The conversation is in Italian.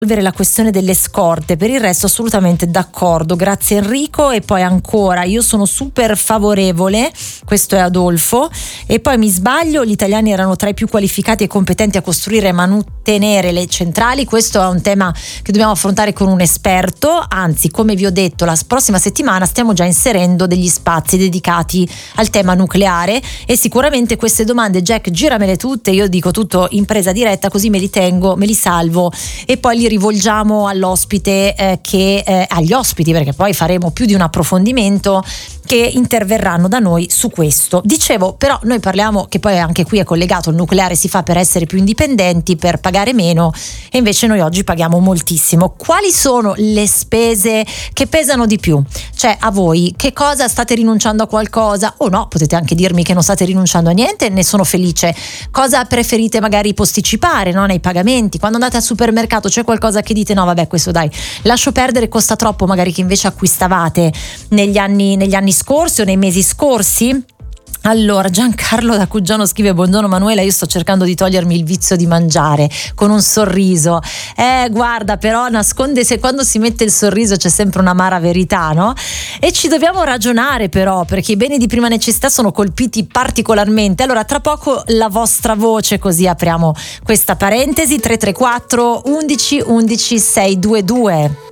la questione delle scorte, per il resto assolutamente d'accordo, grazie Enrico. E poi ancora, io sono super favorevole, questo è Adolfo, e poi mi sbaglio, gli italiani erano tra i più qualificati e competenti a costruire e mantenere le centrali. Questo è un tema che dobbiamo affrontare con un esperto, anzi, come vi ho detto, la prossima settimana stiamo già inserendo degli spazi dedicati al tema nucleare, e sicuramente queste domande, Jack, giramele tutte, io dico tutto in presa diretta, così me li tengo, me li salvo e poi li rivolgiamo all'ospite agli ospiti, perché poi faremo più di un approfondimento, che interverranno da noi su questo. Dicevo, però noi parliamo, che poi anche qui è collegato, il nucleare si fa per essere più indipendenti, per pagare meno, e invece noi oggi paghiamo moltissimo. Quali sono le spese che pesano di più? Cioè, a voi, che cosa state rinunciando a qualcosa o no? Potete anche dirmi che non state rinunciando a niente, ne sono felice. Cosa preferite magari posticipare, no? Nei pagamenti, quando andate al supermercato c'è qualcosa che dite no vabbè, questo dai, lascio perdere, costa troppo, magari che invece acquistavate negli anni scorsi o nei mesi scorsi? Allora, Giancarlo da Cuggiano scrive: buongiorno Manuela, io sto cercando di togliermi il vizio di mangiare con un sorriso. Guarda, però nasconde, se quando si mette il sorriso c'è sempre un'amara verità, no? E ci dobbiamo ragionare però, perché i beni di prima necessità sono colpiti particolarmente. Allora, tra poco la vostra voce, così apriamo questa parentesi. 334 11 11 622.